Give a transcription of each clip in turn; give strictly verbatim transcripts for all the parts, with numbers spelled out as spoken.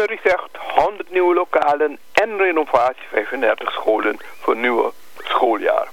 Curry zegt honderd nieuwe lokalen en renovatie vijfendertig scholen voor het nieuwe schooljaar.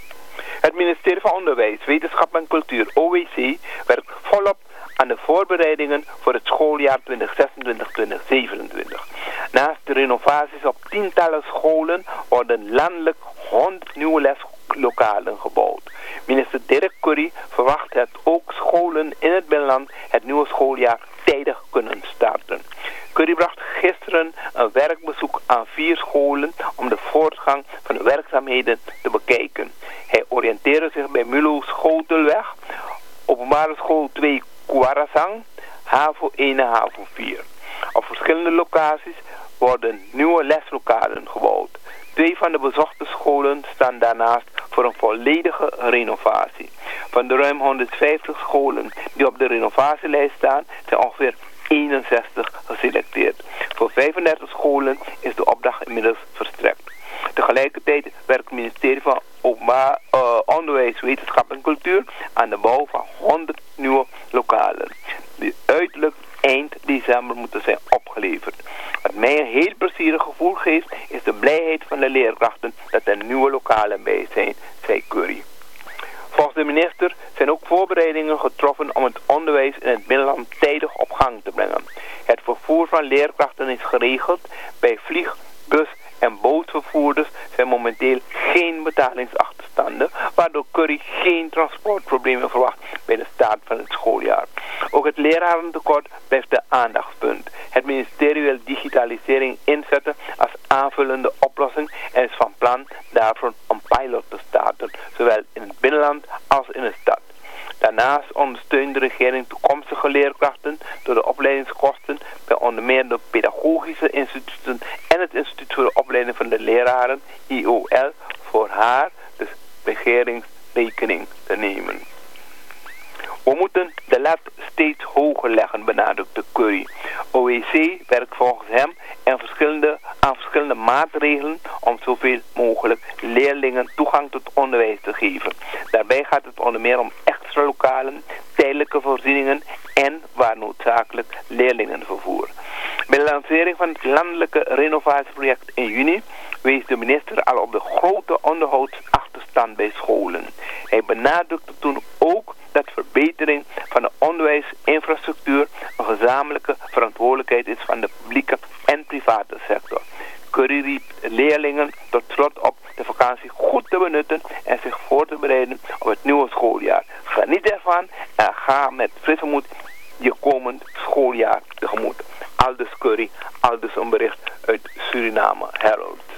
Het ministerie van Onderwijs, Wetenschap en Cultuur, O W C, werkt volop aan de voorbereidingen voor het schooljaar twintig zesentwintig twintig zevenentwintig. Naast de renovaties op tientallen scholen worden landelijk honderd nieuwe leslokalen gebouwd. Minister Dirk Curry verwacht dat ook scholen in het binnenland het nieuwe schooljaar tijdig kunnen starten. Curry bracht gisteren een werkbezoek aan vier scholen om de voortgang van de werkzaamheden te bekijken. Hij oriënteerde zich bij Mulo Schotelweg, openbare school twee Kwarasang, HAVO één en HAVO vier. Op verschillende locaties worden nieuwe leslokalen gebouwd. Twee van de bezochte scholen staan daarnaast voor een volledige renovatie. Van de ruim honderdvijftig scholen die op de renovatielijst staan, zijn ongeveer eenenzestig geselecteerd. Voor vijfendertig scholen is de opdracht inmiddels verstrekt. Tegelijkertijd werkt het ministerie van Openbaar uh, Onderwijs, Wetenschap en Cultuur aan de bouw van honderd nieuwe lokalen, die uiterlijk eind december moeten zijn opgeleverd. Wat mij een heel plezierig gevoel geeft, is de blijheid van de leerkrachten dat er nieuwe lokalen bij zijn, zei Curry. Volgens de minister zijn ook voorbereidingen getroffen om het onderwijs in het binnenland tijdig op gang te brengen. Het vervoer van leerkrachten is geregeld. Bij vlieg, bus en bootvervoerders zijn momenteel geen betalingsachterstanden, waardoor Curry geen transportproblemen verwacht bij de start van het schooljaar. Ook het lerarentekort blijft de aandachtspunt. Het ministerie wil digitalisering inzetten als aanvullende oplossing en is van plan daarvoor een pilot te starten, zowel in het binnenland als in de stad. Daarnaast ondersteunt de regering toekomstige leerkrachten door de opleidingskosten bij onder meer de pedagogische instituten en het instituut voor de opleiding van de leraren, I O L, voor haar dus regeringsrekening te nemen. We moeten de lat steeds hoger leggen, benadrukte Curry. O W C werkt volgens hem aan verschillende, aan verschillende maatregelen om zoveel mogelijk leerlingen toegang tot onderwijs te geven. Daarbij gaat het onder meer om extra lokalen, tijdelijke voorzieningen en, waar noodzakelijk, leerlingenvervoer. Bij de lancering van het landelijke renovatieproject in juni wees de minister al op de grote onderhoudsachterstand bij scholen. Hij benadrukte toen ook dat verbetering van de onderwijsinfrastructuur een gezamenlijke verantwoordelijkheid is van de publieke en private sector. Curry riep leerlingen tot slot op de vakantie goed te benutten en zich voor te bereiden op het nieuwe schooljaar. Geniet ervan en ga met frisse moed je komend schooljaar tegemoet. Aldus Curry, aldus een bericht uit Suriname Herald.